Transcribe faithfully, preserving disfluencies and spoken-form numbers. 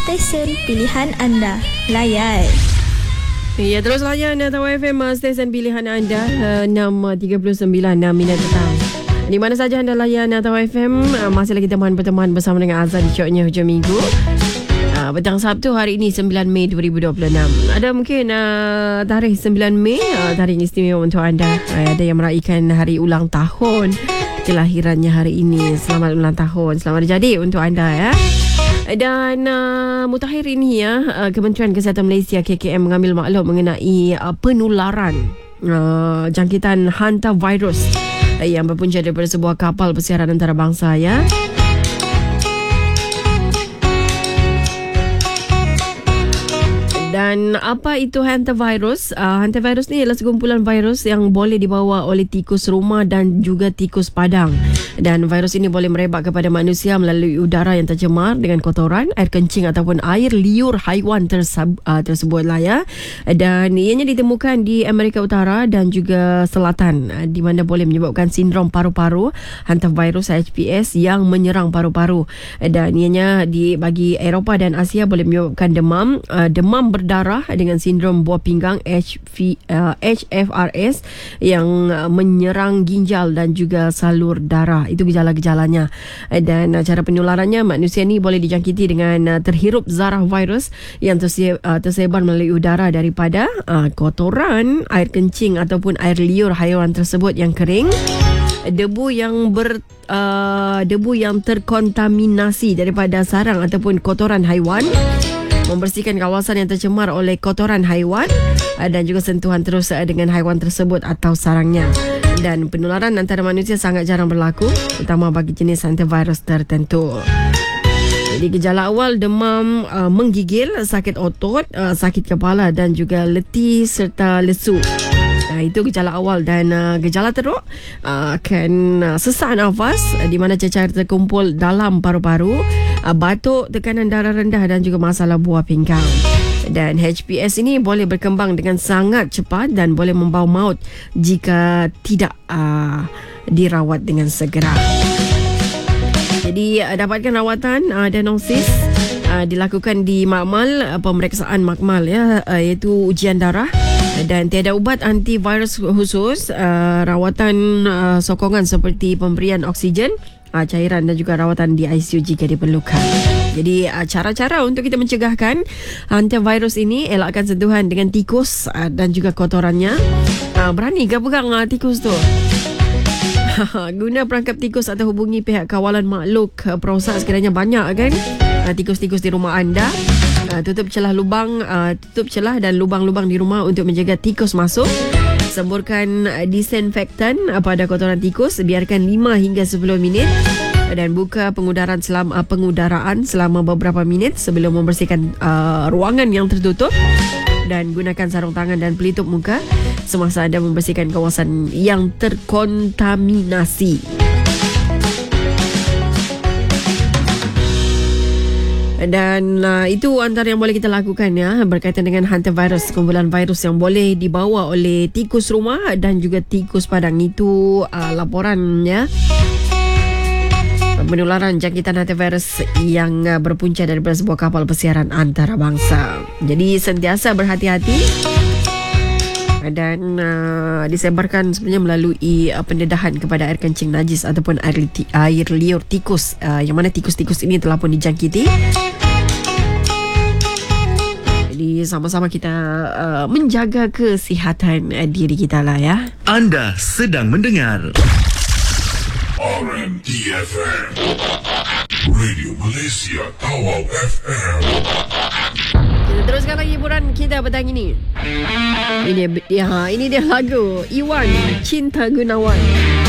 stesen pilihan anda. Layan. Ya, terus layan Tawa F M, stesen pilihan anda, enam tiga puluh sembilan minit petang. Di mana saja anda layan Tawa F M, masih lagi teman berteman bersama dengan Azan di Syoknya Hujung Minggu. Petang Sabtu hari ini sembilan Mei dua ribu dua puluh enam. Ada mungkin uh, tarikh sembilan Mei, uh, tarikh istimewa untuk anda. Uh, ada yang meraihkan hari ulang tahun kelahirannya hari ini. Selamat ulang tahun, selamat jadi untuk anda ya. Dan uh, mutakhir ini ya, uh, Kementerian Kesihatan Malaysia K K M mengambil maklum mengenai uh, penularan uh, jangkitan hantavirus uh, yang berpunca daripada sebuah kapal persiaran antarabangsa ya. Dan apa itu hantavirus? Uh, hantavirus ni adalah sekumpulan virus yang boleh dibawa oleh tikus rumah dan juga tikus padang. Dan virus ini boleh merebak kepada manusia melalui udara yang tercemar dengan kotoran, air kencing ataupun air liur haiwan tersebut, uh, tersebut lah ya. Dan ianya ditemukan di Amerika Utara dan juga Selatan, uh, di mana boleh menyebabkan sindrom paru-paru, hantavirus H P S yang menyerang paru-paru. Dan ianya di bagi Eropah dan Asia boleh menyebabkan demam, uh, demam ber darah dengan sindrom buah pinggang H F R S yang menyerang ginjal dan juga salur darah. Itu gejala-gejalanya. Dan cara penularannya, manusia ni boleh dijangkiti dengan terhirup zarah virus yang tersebar melalui udara daripada kotoran, air kencing ataupun air liur haiwan tersebut yang kering, debu yang ber uh, debu yang terkontaminasi daripada sarang ataupun kotoran haiwan, membersihkan kawasan yang tercemar oleh kotoran haiwan dan juga sentuhan terus dengan haiwan tersebut atau sarangnya. Dan penularan antara manusia sangat jarang berlaku, terutama bagi jenis hantavirus tertentu. Jadi gejala awal demam, uh, menggigil, sakit otot, uh, sakit kepala dan juga letih serta lesu. Nah, itu gejala awal. Dan uh, gejala teruk uh, akan uh, sesak nafas, uh, di mana cecair terkumpul dalam paru-paru, uh, batuk, tekanan darah rendah dan juga masalah buah pinggang. Dan H P S ini boleh berkembang dengan sangat cepat dan boleh membawa maut jika tidak uh, dirawat dengan segera. Jadi uh, dapatkan rawatan uh, diagnosis uh, dilakukan di makmal uh, pemeriksaan makmal ya, uh, iaitu ujian darah. Dan tiada ubat antivirus khusus, uh, rawatan uh, sokongan seperti pemberian oksigen, uh, cairan dan juga rawatan di I C U jika diperlukan. Jadi uh, cara-cara untuk kita mencegahkan hantavirus ini, elakkan sentuhan dengan tikus uh, dan juga kotorannya. Uh, berani ke pegang uh, tikus tu? Guna perangkap tikus atau hubungi pihak kawalan makhluk uh, perosak sekiranya banyak kan uh, tikus-tikus di rumah anda. Uh, tutup celah lubang, uh, tutup celah dan lubang-lubang di rumah untuk menjaga tikus masuk. Semburkan uh, disinfektan uh, pada kotoran tikus, biarkan lima hingga sepuluh minit dan buka pengudaran selama uh, pengudaraan selama beberapa minit sebelum membersihkan uh, ruangan yang tertutup. Dan gunakan sarung tangan dan pelitup muka semasa anda membersihkan kawasan yang terkontaminasi. Dan uh, itu antara yang boleh kita lakukan ya, berkaitan dengan hantavirus, kumpulan virus yang boleh dibawa oleh tikus rumah dan juga tikus padang. Itu uh, laporan ya, penularan jangkitan hantavirus yang uh, berpunca daripada sebuah kapal persiaran antarabangsa. Jadi sentiasa berhati-hati dan uh, disebarkan sebenarnya melalui uh, pendedahan kepada air kencing najis ataupun air, li- air liur tikus, uh, yang mana tikus-tikus ini telah pun dijangkiti. Jadi sama-sama kita uh, menjaga kesihatan uh, diri kita lah ya. Anda sedang mendengar R M D F M, Radio Malaysia Tawau F M. Kita teruskan lagi hiburan kita petang ini. Ini ya, ini dia lagu Iwan Cinta Gunawan.